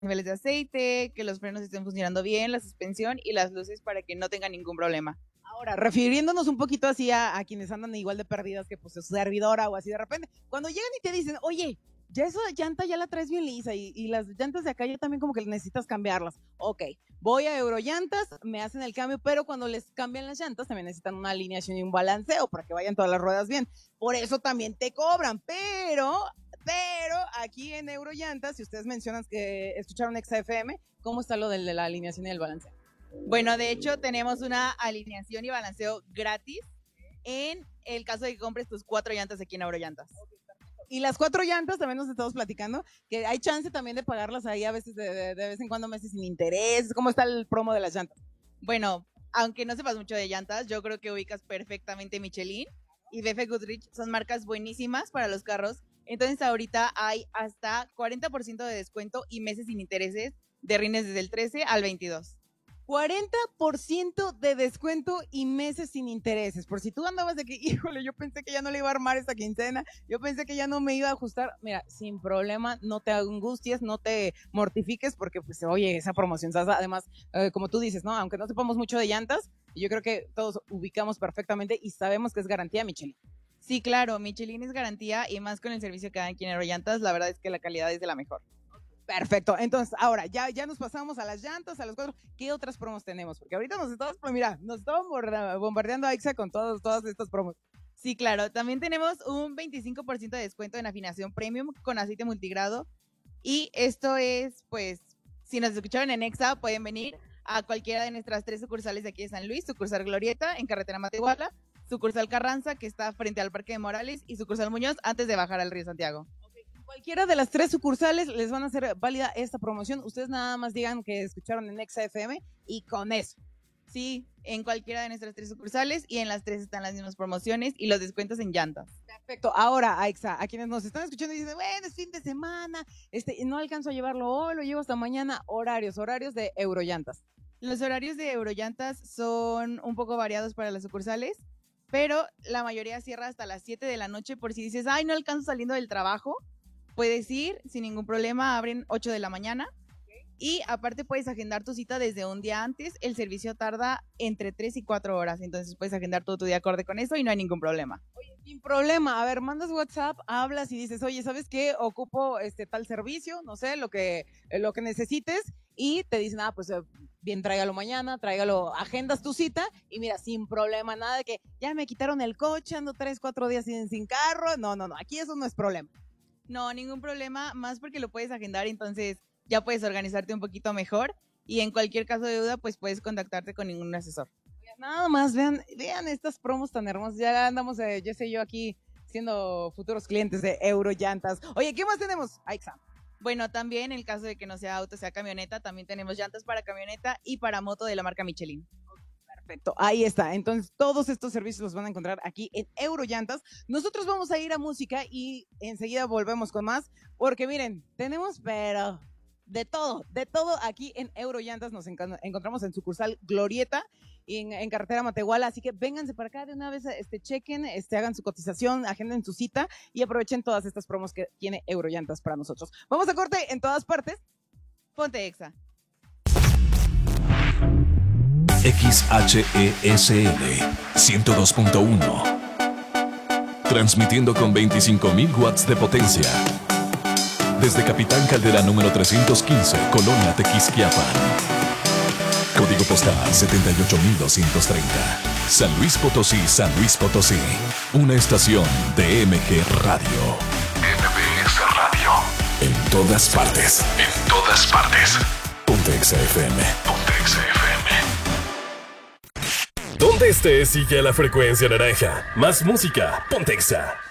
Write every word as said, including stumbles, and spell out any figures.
niveles de aceite, que los frenos estén funcionando bien, la suspensión y las luces para que no tengan ningún problema. Ahora, refiriéndonos un poquito así a, a quienes andan igual de perdidas que pues su servidora o así de repente, cuando llegan y te dicen, oye, ya esa llanta ya la traes bien lisa y, y las llantas de acá ya también como que necesitas cambiarlas. Ok, voy a Eurollantas, me hacen el cambio, pero cuando les cambian las llantas también necesitan una alineación y un balanceo para que vayan todas las ruedas bien. Por eso también te cobran, pero... Pero aquí en Eurollantas, si ustedes mencionan que escucharon Exa F M, ¿cómo está lo de la alineación y el balanceo? Bueno, de hecho, tenemos una alineación y balanceo gratis en el caso de que compres tus cuatro llantas aquí en Eurollantas. Y las cuatro llantas, también nos estamos platicando, que hay chance también de pagarlas ahí a veces, de, de, de vez en cuando, meses sin interés. ¿Cómo está el promo de las llantas? Bueno, aunque no sepas mucho de llantas, yo creo que ubicas perfectamente Michelin y B F Goodrich. Son marcas buenísimas para los carros. Entonces ahorita hay hasta cuarenta por ciento de descuento y meses sin intereses de rines desde el trece al veintidós. cuarenta por ciento de descuento y meses sin intereses. Por si tú andabas de que, híjole, yo pensé que ya no le iba a armar esta quincena, yo pensé que ya no me iba a ajustar. Mira, sin problema, no te angusties, no te mortifiques, porque pues oye, esa promoción, además, eh, como tú dices, ¿no? Aunque no sepamos mucho de llantas, yo creo que todos ubicamos perfectamente y sabemos que es garantía Michelin. Sí, claro, Michelin es garantía y más con el servicio que dan aquí en Eurollantas, la verdad es que la calidad es de la mejor. Perfecto, entonces ahora ya, ya nos pasamos a las llantas, a los cuatro. ¿Qué otras promos tenemos? Porque ahorita nos estamos, pues mira, nos estamos bombardeando a Exa con todos, todas estas promos. Sí, claro, también tenemos un veinticinco por ciento de descuento en afinación premium con aceite multigrado y esto es, pues, si nos escucharon en Exa, pueden venir a cualquiera de nuestras tres sucursales de aquí de San Luis, sucursal Glorieta en carretera Matehuala, sucursal Carranza, que está frente al Parque de Morales, y sucursal Muñoz, antes de bajar al Río Santiago. Okay. Cualquiera de las tres sucursales les van a hacer válida esta promoción. Ustedes nada más digan que escucharon en Exa F M y con eso. Sí, en cualquiera de nuestras tres sucursales y en las tres están las mismas promociones y los descuentos en llantas. Perfecto. Ahora, Exa, a quienes nos están escuchando y dicen, bueno, es fin de semana, este, no alcanzo a llevarlo hoy, lo llevo hasta mañana. Horarios, horarios de Eurollantas. Los horarios de Eurollantas son un poco variados para las sucursales, pero la mayoría cierra hasta las siete de la noche. Por si dices, ay, no alcanzo saliendo del trabajo, puedes ir sin ningún problema, abren ocho de la mañana. Okay. Y aparte puedes agendar tu cita desde un día antes. El servicio tarda entre tres y cuatro horas, entonces puedes agendar todo tu día acorde con eso y no hay ningún problema. Oye, sin problema. A ver, mandas WhatsApp, hablas y dices, oye, ¿sabes qué? Ocupo este tal servicio, no sé, lo que, lo que necesites, y te dicen, ah, pues bien, tráigalo mañana, tráigalo, agendas tu cita y mira, sin problema, nada de que ya me quitaron el coche, ando tres, cuatro días sin, sin carro. No, no, no, aquí eso no es problema. No, ningún problema, más porque lo puedes agendar, entonces ya puedes organizarte un poquito mejor y en cualquier caso de duda, pues puedes contactarte con ningún asesor. Nada más, vean, vean estas promos tan hermosas. Ya andamos, eh, yo sé yo aquí siendo futuros clientes de Eurollantas. Oye, ¿qué más tenemos? Aixa. Bueno, también en el caso de que no sea auto, sea camioneta, también tenemos llantas para camioneta y para moto de la marca Michelin. Perfecto, ahí está. Entonces, todos estos servicios los van a encontrar aquí en Eurollantas. Nosotros vamos a ir a música y enseguida volvemos con más, porque miren, tenemos, pero de todo, de todo aquí en Eurollantas. Nos enc- encontramos en sucursal Glorieta, en, en carretera Matehuala, así que vénganse para acá de una vez, este, chequen, este, hagan su cotización, agenden su cita y aprovechen todas estas promos que tiene Eurollantas para nosotros. Vamos a corte en todas partes. Ponte Exa. X H E S L ciento dos punto uno, transmitiendo con veinticinco mil watts de potencia desde Capitán Caldera número trescientos quince, Colonia Tequisquiapan. Código postal setenta y ocho mil doscientos treinta. San Luis Potosí, San Luis Potosí. Una estación de M G Radio. M B S Radio. En todas partes. En todas partes. Ponte Exa F M. Ponte Exa F M. Donde estés, sigue la frecuencia naranja. Más música, Ponte Exa.